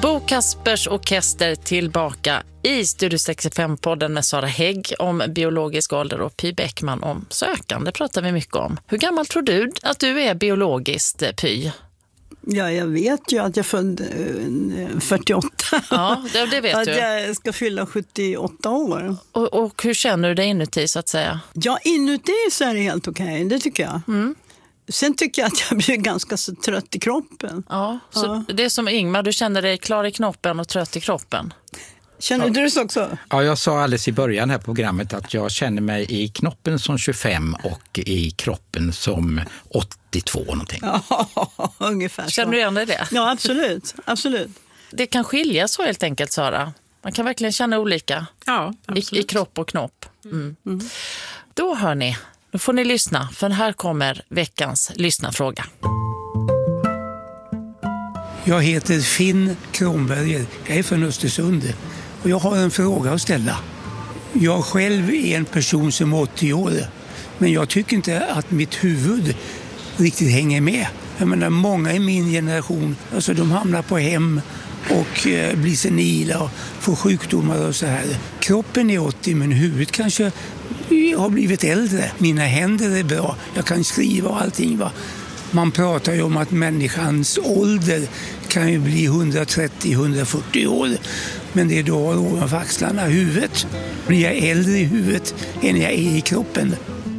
Bo Kaspers Orkester tillbaka i Studio 65-podden med Sara Hägg om biologisk ålder och Py Bäckman om sökande pratar vi mycket om. Hur gammal tror du att du är biologiskt, Py? Ja, jag vet ju att jag född 48. Ja, det vet att du. Att jag ska fylla 78 år. Och hur känner du dig inuti så att säga? Ja, inuti så är det helt okej, det tycker jag. Mm. Sen tycker jag att jag blir ganska så trött i kroppen. Ja, så det är som Ingmar, du känner dig klar i knoppen och trött i kroppen. Känner du det så också? Ja, jag sa alldeles i början här på programmet att jag känner mig i knoppen som 25 och i kroppen som 82 någonting. Ja, ungefär så. Känner du igen dig det? Ja, absolut. Absolut. Det kan skilja så helt enkelt, Sara. Man kan verkligen känna olika i kropp och knopp. Mm. Mm. Då hör ni, då får ni lyssna, för här kommer veckans lyssnarfråga. Jag heter Finn Kronberger, jag är från Östersund och jag har en fråga att ställa. Jag själv är en person som är 80 år, men jag tycker inte att mitt huvud riktigt hänger med. Jag menar, många i min generation, alltså de hamnar på hem och blir senila och får sjukdomar och så här. Kroppen är 80 men huvudet kanske har blivit äldre. Mina händer är bra, jag kan skriva och allting va. Man pratar ju om att människans ålder kan ju bli 130-140 år. Men det är då ovanför axlarna, huvudet. Blir jag äldre i huvudet än jag är i kroppen?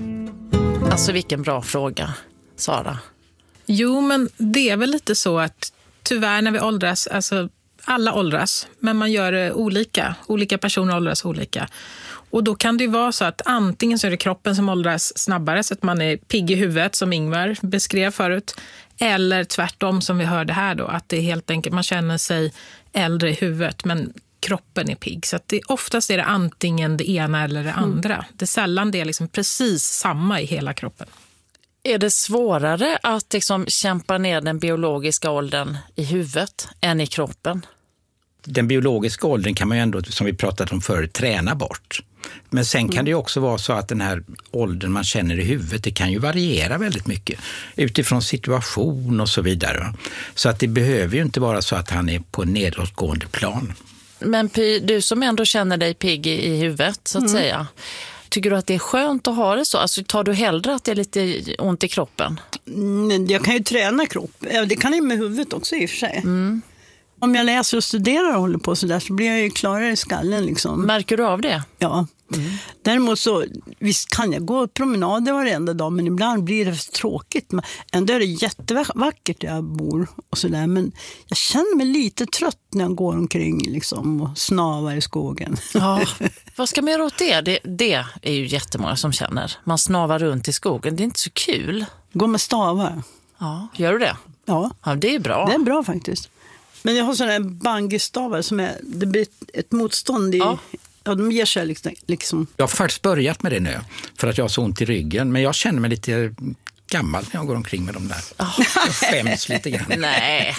Alltså vilken bra fråga, Sara. Jo, men det är väl lite så att tyvärr när vi åldras, alltså alla åldras, men man gör det olika. Olika personer åldras olika. Och då kan det ju vara så att antingen så är det kroppen som åldras snabbare så att man är pigg i huvudet som Ingvar beskrev förut. Eller tvärtom som vi hörde här då, att det är helt enkelt man känner sig äldre i huvudet men kroppen är pigg. Så att oftast är det antingen det ena eller det andra. Det är sällan det är liksom precis samma i hela kroppen. Är det svårare att liksom kämpa ner den biologiska åldern i huvudet än i kroppen? Den biologiska åldern kan man ju ändå, som vi pratade om förut, träna bort. Men sen kan det ju också vara så att den här åldern man känner i huvudet, det kan ju variera väldigt mycket utifrån situation och så vidare. Så att det behöver ju inte vara så att han är på en nedåtgående plan. Men Py, du som ändå känner dig pigg i huvudet så att säga, tycker du att det är skönt att ha det så? Alltså tar du hellre att det är lite ont i kroppen? Jag kan ju träna kropp. Det kan jag med huvudet också i och för sig. Mm. Om jag läser och studerar och håller på så där så blir jag ju klarare i skallen liksom. Märker du av det? Ja. Mm. Däremot så, visst kan jag gå promenader varenda dag, men ibland blir det tråkigt. Men ändå är det jättevackert där jag bor och så där, men jag känner mig lite trött när jag går omkring liksom och snavar i skogen. Ja, vad ska man göra åt det? Det är ju jättemånga som känner. Man snavar runt i skogen, det är inte så kul. Gå med stavar. Ja, gör du det? Ja. Ja, det är bra. Det är bra faktiskt. Men jag har sådana här bangistavar som det blir ett motstånd i... Ja, de ger sig liksom. Jag har faktiskt börjat med det nu för att jag har så ont i ryggen. Men jag känner mig lite gammal när jag går omkring med dem där. Jag skäms lite grann. Nej.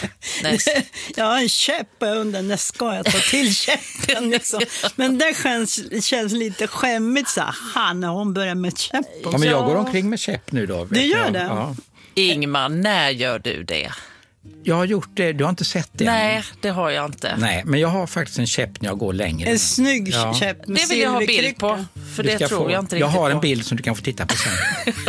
Jag har en käpp och jag undrar när ska jag ta till käppen liksom. Men det känns lite skämmigt så här, när hon börjar med käpp. Ja, men jag går omkring med käpp nu då. Det gör det? Ja. Ingmar, när gör du det? Jag har gjort det, du har inte sett det? Nej, det har jag inte. Nej, men jag har faktiskt en käpp när jag går längre. En snygg käpp med det vill jag ha bild på, för det tror jag inte riktigt. Jag har en bild som du kan få titta på sen.